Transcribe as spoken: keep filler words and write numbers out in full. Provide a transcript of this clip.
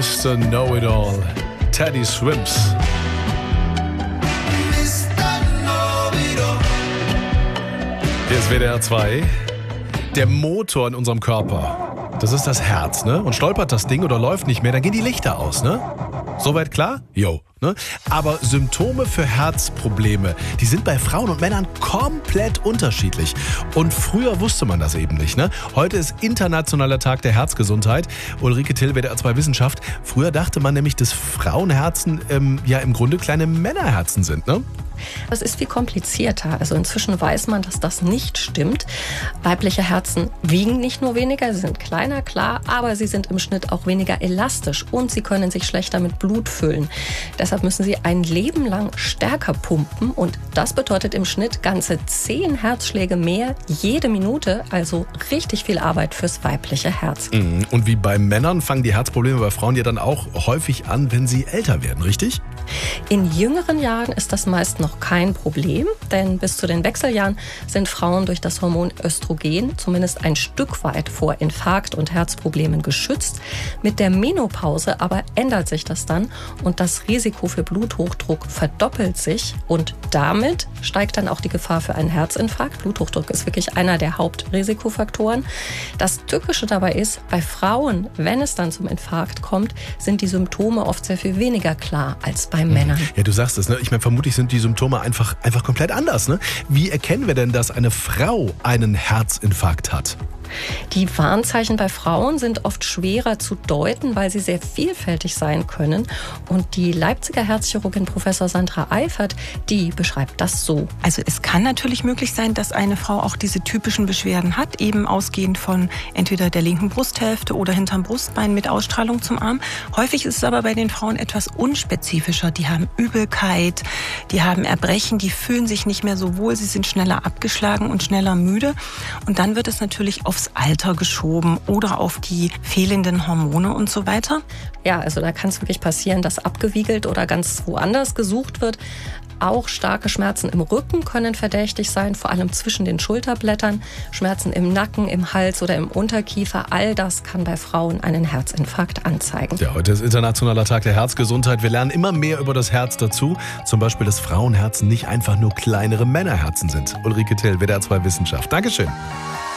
Mister Know-it-all, Teddy Swims. Hier ist W D R zwei. Der Motor in unserem Körper, das ist das Herz, ne? Und stolpert das Ding oder läuft nicht mehr, dann gehen die Lichter aus, ne? Soweit klar? Jo. Ne? Aber Symptome für Herzprobleme, die sind bei Frauen und Männern komplett unterschiedlich. Und früher wusste man das eben nicht. Ne? Heute ist Internationaler Tag der Herzgesundheit. Ulrike Till, W D R zwei Wissenschaft. Früher dachte man nämlich, dass Frauenherzen ähm, ja im Grunde kleine Männerherzen sind, ne? Das ist viel komplizierter. Also inzwischen weiß man, dass das nicht stimmt. Weibliche Herzen wiegen nicht nur weniger, sie sind kleiner, klar, aber sie sind im Schnitt auch weniger elastisch und sie können sich schlechter mit Blut füllen. Deshalb müssen sie ein Leben lang stärker pumpen und das bedeutet im Schnitt ganze zehn Herzschläge mehr jede Minute, also richtig viel Arbeit fürs weibliche Herz. Und wie bei Männern fangen die Herzprobleme bei Frauen ja dann auch häufig an, wenn sie älter werden, richtig? In jüngeren Jahren ist das meist noch kein Problem, denn bis zu den Wechseljahren sind Frauen durch das Hormon Östrogen zumindest ein Stück weit vor Infarkt und Herzproblemen geschützt. Mit der Menopause aber ändert sich das dann und das Risiko für Bluthochdruck verdoppelt sich und damit steigt dann auch die Gefahr für einen Herzinfarkt. Bluthochdruck ist wirklich einer der Hauptrisikofaktoren. Das Tückische dabei ist, bei Frauen, wenn es dann zum Infarkt kommt, sind die Symptome oft sehr viel weniger klar als bei Männern. Ja, du sagst es, ne? Ich meine, vermutlich sind die Symptome einfach, einfach komplett anders, ne? Wie erkennen wir denn, dass eine Frau einen Herzinfarkt hat? Die Warnzeichen bei Frauen sind oft schwerer zu deuten, weil sie sehr vielfältig sein können. Und die Leipziger Herzchirurgin Professor Sandra Eifert, die beschreibt das so. Also es kann natürlich möglich sein, dass eine Frau auch diese typischen Beschwerden hat, eben ausgehend von entweder der linken Brusthälfte oder hinterm Brustbein mit Ausstrahlung zum Arm. Häufig ist es aber bei den Frauen etwas unspezifischer. Die haben Übelkeit, die haben Erbrechen, die fühlen sich nicht mehr so wohl, sie sind schneller abgeschlagen und schneller müde. Und dann wird es natürlich aufs Alter geschoben oder auf die fehlenden Hormone und so weiter. Ja, also da kann es wirklich passieren, dass abgewiegelt oder ganz woanders gesucht wird. Auch starke Schmerzen im Rücken können verdächtig sein, vor allem zwischen den Schulterblättern. Schmerzen im Nacken, im Hals oder im Unterkiefer, all das kann bei Frauen einen Herzinfarkt anzeigen. Ja, heute ist Internationaler Tag der Herzgesundheit. Wir lernen immer mehr über das Herz dazu. Zum Beispiel, dass Frauenherzen nicht einfach nur kleinere Männerherzen sind. Ulrike Till, W D R zwei Wissenschaft. Dankeschön.